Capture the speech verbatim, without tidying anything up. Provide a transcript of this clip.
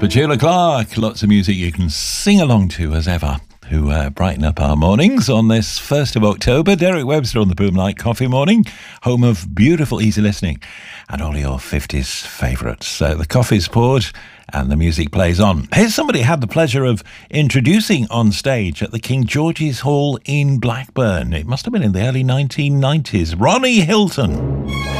Petula Clark, lots of music you can sing along to as ever, who uh, brighten up our mornings on this first of October. Derek Webster on the Boomlight Coffee Morning, home of beautiful easy listening and all your fifties favourites. Uh, the coffee's poured and the music plays on. Here's somebody I had the pleasure of introducing on stage at the King George's Hall in Blackburn. It must have been in the early nineteen nineties. Ronnie Hilton.